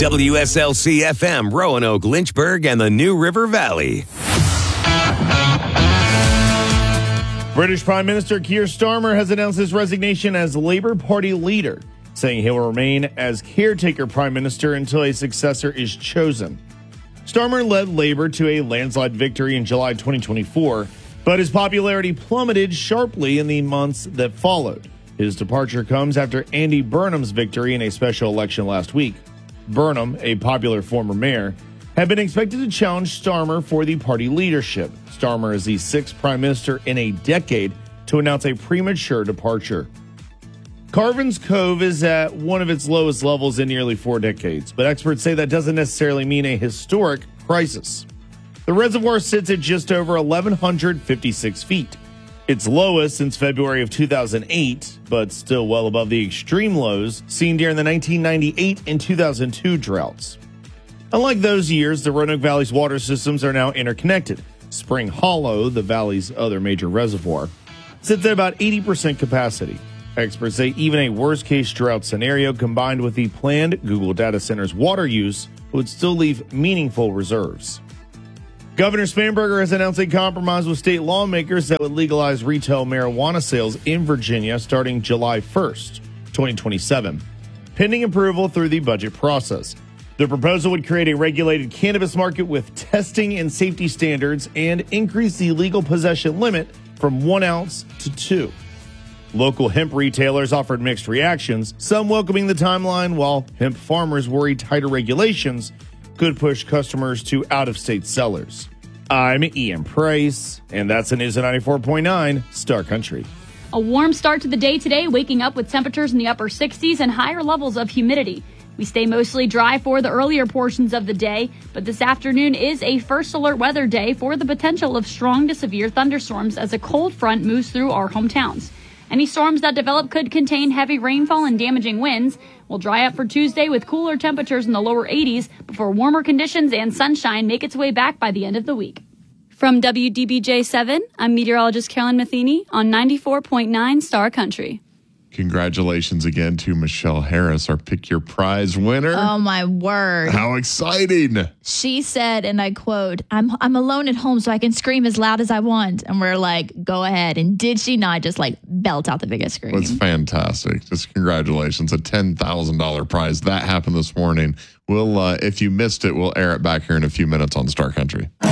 WSLC FM, Roanoke, Lynchburg, and the New River Valley. British Prime Minister Keir Starmer has announced his resignation as Labour Party leader, saying he will remain as caretaker Prime Minister until a successor is chosen. Starmer led Labour to a landslide victory in July 2024, but his popularity plummeted sharply in the months that followed. His departure comes after Andy Burnham's victory in a special election last week. Burnham, a popular former mayor, had been expected to challenge Starmer for the party leadership. Starmer is the sixth prime minister in a decade to announce a premature departure. Carvin's Cove is at one of its lowest levels in nearly 4 decades, but experts say that doesn't necessarily mean a historic crisis. The reservoir sits at just over 1,156 feet. Its lowest since February of 2008, but still well above the extreme lows seen during the 1998 and 2002 droughts. Unlike those years, the Roanoke Valley's water systems are now interconnected. Spring Hollow, the valley's other major reservoir, sits at about 80% capacity. Experts say even a worst-case drought scenario combined with the planned Google data center's water use would still leave meaningful reserves. Governor Spanberger has announced a compromise with state lawmakers that would legalize retail marijuana sales in Virginia starting July 1st, 2027, pending approval through the budget process. The proposal would create a regulated cannabis market with testing and safety standards and increase the legal possession limit from 1 ounce to 2. Local hemp retailers offered mixed reactions, some welcoming the timeline, while hemp farmers worried tighter regulations could push customers to out-of-state sellers. I'm Ian Price, and that's the news at 94.9 Star Country. A warm start to the day today, waking up with temperatures in the upper 60s and higher levels of humidity. We stay mostly dry for the earlier portions of the day, but this afternoon is a first alert weather day for the potential of strong to severe thunderstorms as a cold front moves through our hometowns. Any storms that develop could contain heavy rainfall and damaging winds. Will dry up for Tuesday with cooler temperatures in the lower 80s before warmer conditions and sunshine make its way back by the end of the week. From WDBJ7, I'm meteorologist Carolyn Matheny on 94.9 Star Country. Congratulations again to Michelle Harris, our Pick Your Prize winner. Oh, my word. How exciting. She said, and I quote, I'm alone at home so I can scream as loud as I want. And we're like, go ahead. And did she not just like belt out the biggest scream? It's fantastic. Just congratulations. A $10,000 prize. That happened this morning. We'll, if you missed it, we'll air it back here in a few minutes on Star Country.